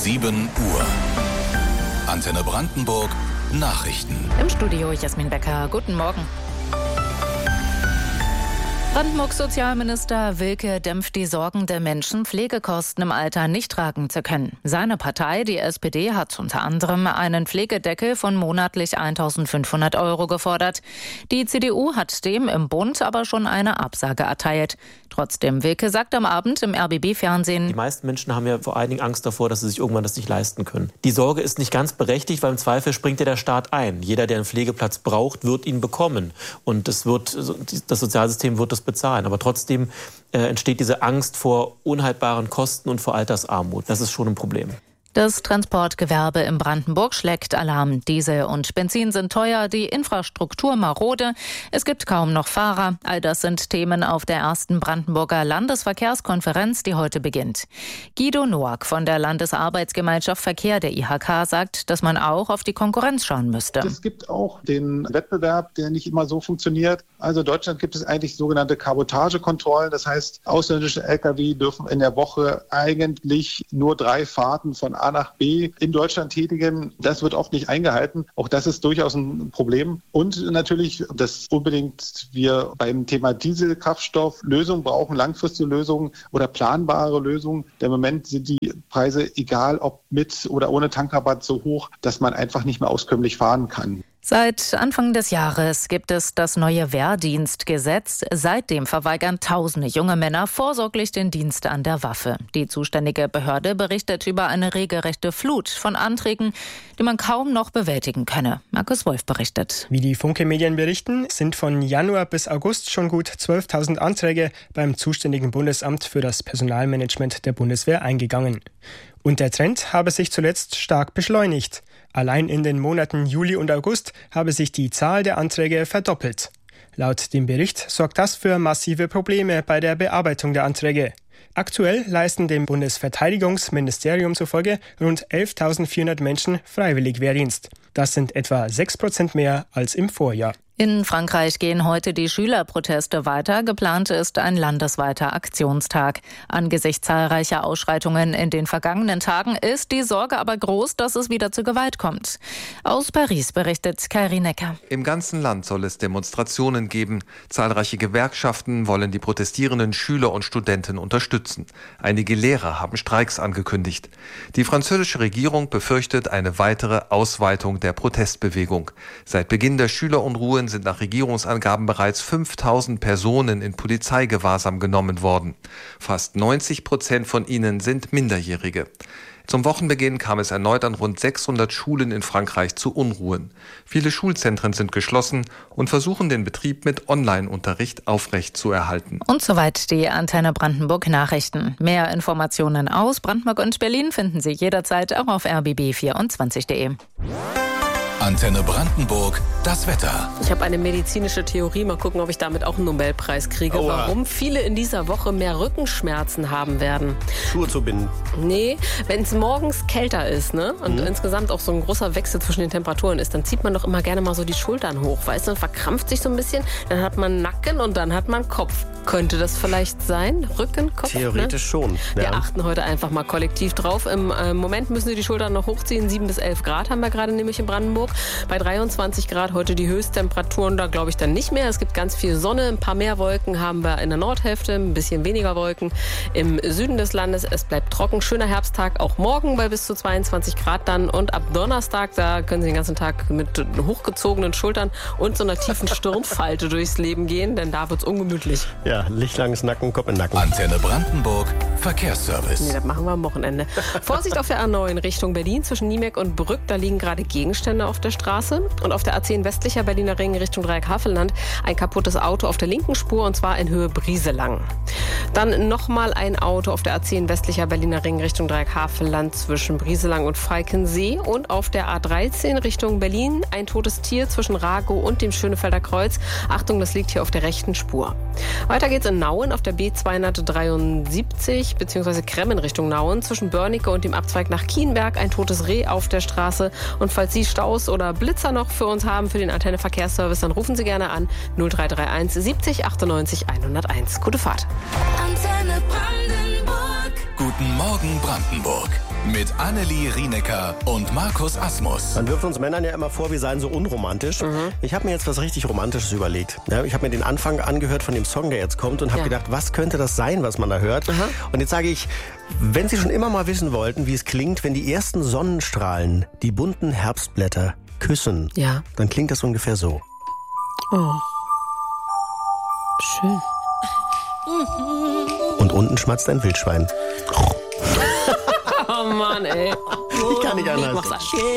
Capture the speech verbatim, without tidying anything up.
sieben Uhr. Antenne Brandenburg Nachrichten. Im Studio Jasmin Becker. Guten Morgen. Brandenburgs Sozialminister Wilke dämpft die Sorgen der Menschen, Pflegekosten im Alter nicht tragen zu können. Seine Partei, die S P D, hat unter anderem einen Pflegedeckel von monatlich eintausendfünfhundert Euro gefordert. Die C D U hat dem im Bund aber schon eine Absage erteilt. Trotzdem, Wilke sagt am Abend im R B B-Fernsehen: Die meisten Menschen haben ja vor allen Dingen Angst davor, dass sie sich irgendwann das nicht leisten können. Die Sorge ist nicht ganz berechtigt, weil im Zweifel springt ja der Staat ein. Jeder, der einen Pflegeplatz braucht, wird ihn bekommen. Und es wird, das Sozialsystem wird das bezahlen. Aber trotzdem äh, entsteht diese Angst vor unhaltbaren Kosten und vor Altersarmut. Das ist schon ein Problem. Das Transportgewerbe in Brandenburg schlägt Alarm. Diesel und Benzin sind teuer, die Infrastruktur marode. Es gibt kaum noch Fahrer. All das sind Themen auf der ersten Brandenburger Landesverkehrskonferenz, die heute beginnt. Guido Noack von der Landesarbeitsgemeinschaft Verkehr der I H K sagt, dass man auch auf die Konkurrenz schauen müsste. Es gibt auch den Wettbewerb, der nicht immer so funktioniert. Also in Deutschland gibt es eigentlich sogenannte Kabotagekontrollen. Das heißt, ausländische L K W dürfen in der Woche eigentlich nur drei Fahrten von A nach B in Deutschland tätigen. Das wird oft nicht eingehalten. Auch das ist durchaus ein Problem. Und natürlich, dass unbedingt wir beim Thema Dieselkraftstoff Lösungen brauchen, langfristige Lösungen oder planbare Lösungen. Im Moment sind die Preise, egal ob mit oder ohne Tankrabatt, so hoch, dass man einfach nicht mehr auskömmlich fahren kann. Seit Anfang des Jahres gibt es das neue Wehrdienstgesetz. Seitdem verweigern tausende junge Männer vorsorglich den Dienst an der Waffe. Die zuständige Behörde berichtet über eine regelrechte Flut von Anträgen, die man kaum noch bewältigen könne. Markus Wolf berichtet. Wie die Funke-Medien berichten, sind von Januar bis August schon gut zwölftausend Anträge beim zuständigen Bundesamt für das Personalmanagement der Bundeswehr eingegangen. Und der Trend habe sich zuletzt stark beschleunigt. Allein in den Monaten Juli und August habe sich die Zahl der Anträge verdoppelt. Laut dem Bericht sorgt das für massive Probleme bei der Bearbeitung der Anträge. Aktuell leisten dem Bundesverteidigungsministerium zufolge rund elftausendvierhundert Menschen freiwillig Wehrdienst. Das sind etwa sechs Prozent mehr als im Vorjahr. In Frankreich gehen heute die Schülerproteste weiter. Geplant ist ein landesweiter Aktionstag. Angesichts zahlreicher Ausschreitungen in den vergangenen Tagen ist die Sorge aber groß, dass es wieder zu Gewalt kommt. Aus Paris berichtet Kairi Necker. Im ganzen Land soll es Demonstrationen geben. Zahlreiche Gewerkschaften wollen die protestierenden Schüler und Studenten unterstützen. Einige Lehrer haben Streiks angekündigt. Die französische Regierung befürchtet eine weitere Ausweitung der Protestbewegung. Seit Beginn der Schülerunruhen sind nach Regierungsangaben bereits fünftausend Personen in Polizeigewahrsam genommen worden. Fast neunzig Prozent von ihnen sind Minderjährige. Zum Wochenbeginn kam es erneut an rund sechshundert Schulen in Frankreich zu Unruhen. Viele Schulzentren sind geschlossen und versuchen den Betrieb mit Online-Unterricht aufrechtzuerhalten. Und soweit die Antenne Brandenburg Nachrichten. Mehr Informationen aus Brandenburg und Berlin finden Sie jederzeit auch auf r b b vierundzwanzig punkt de. Antenne Brandenburg, das Wetter. Ich habe eine medizinische Theorie, mal gucken, ob ich damit auch einen Nobelpreis kriege. Aua. Warum viele in dieser Woche mehr Rückenschmerzen haben werden. Schuhe zu binden. Nee, wenn es morgens kälter ist, ne, und mhm. insgesamt auch so ein großer Wechsel zwischen den Temperaturen ist, dann zieht man doch immer gerne mal so die Schultern hoch, weißt du, und verkrampft sich so ein bisschen, dann hat man Nacken und dann hat man Kopf. Könnte das vielleicht sein? Rücken, Kopf? Theoretisch ne? schon. Ja. Wir achten heute einfach mal kollektiv drauf. Im äh, Moment müssen Sie die Schultern noch hochziehen. sieben bis elf Grad haben wir gerade nämlich in Brandenburg. Bei dreiundzwanzig Grad heute die Höchsttemperaturen, da glaube ich dann nicht mehr. Es gibt ganz viel Sonne, ein paar mehr Wolken haben wir in der Nordhälfte, ein bisschen weniger Wolken im Süden des Landes. Es bleibt trocken, schöner Herbsttag, auch morgen bei bis zu zweiundzwanzig Grad dann. Und ab Donnerstag, da können Sie den ganzen Tag mit hochgezogenen Schultern und so einer tiefen Stirnfalte durchs Leben gehen, denn da wird es ungemütlich. Ja, lichtlanges Nacken, Kopf in Nacken. Antenne Brandenburg, Verkehrsservice. Nee, das machen wir am Wochenende. Vorsicht auf der A neun Richtung Berlin zwischen Niemek und Brück, da liegen gerade Gegenstände auf der Straße. Und auf der A zehn westlicher Berliner Ring Richtung Dreieck-Havelland ein kaputtes Auto auf der linken Spur und zwar in Höhe Brieselang. Dann nochmal ein Auto auf der A zehn westlicher Berliner Ring Richtung Dreieck-Havelland zwischen Brieselang und Falkensee. Und auf der A dreizehn Richtung Berlin ein totes Tier zwischen Ragow und dem Schönefelder Kreuz. Achtung, das liegt hier auf der rechten Spur. Weiter geht's in Nauen auf der B zweihundertdreiundsiebzig bzw. Kremmen Richtung Nauen zwischen Börnike und dem Abzweig nach Kienberg ein totes Reh auf der Straße. Und falls Sie Staus oder Blitzer noch für uns haben für den Antenne Verkehrsservice, dann rufen Sie gerne an null drei drei eins siebzig achtundneunzig hunderteins. Gute Fahrt. Antenne Brandenburg. Guten Guten Morgen Brandenburg. Mit Annelie Rienecker und Markus Asmus. Man wirft uns Männern ja immer vor, wir seien so unromantisch. Mhm. Ich habe mir jetzt was richtig Romantisches überlegt. Ja, ich habe mir den Anfang angehört von dem Song, der jetzt kommt und habe ja. gedacht, was könnte das sein, was man da hört? Aha. Und jetzt sage ich, wenn Sie schon immer mal wissen wollten, wie es klingt, wenn die ersten Sonnenstrahlen die bunten Herbstblätter küssen, ja. dann klingt das ungefähr so. Oh. Schön. Und unten schmatzt ein Wildschwein. Oh Mann, ey. Ich kann nicht anders.